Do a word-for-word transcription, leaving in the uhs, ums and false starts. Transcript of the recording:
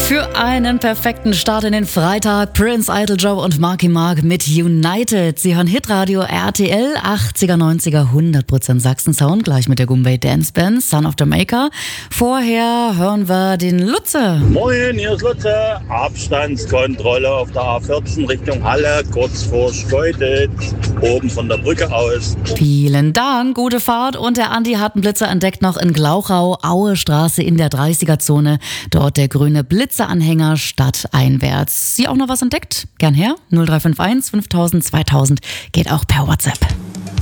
Für einen perfekten Start in den Freitag, Prince, Idol Joe und Marky Mark mit United. Sie hören Hitradio R T L, achtziger, neunziger, hundert Prozent Sachsen-Sound, gleich mit der Gumbay Dance Band, Son of Jamaica. Vorher hören wir den Lutze. Moin, hier ist Lutze. Abstandskontrolle auf der A vierzehn Richtung Halle, kurz vor Schkeuditz, oben von der Brücke aus. Vielen Dank, gute Fahrt. Und der Andi hat einen Blitzer entdeckt noch in Glauchau, Aue Straße in der dreißiger-Zone. Dort der grüne Blitzeranhänger stadteinwärts. Sie auch noch was entdeckt? Gern her. null drei fünf eins fünftausend zweitausend geht auch per WhatsApp.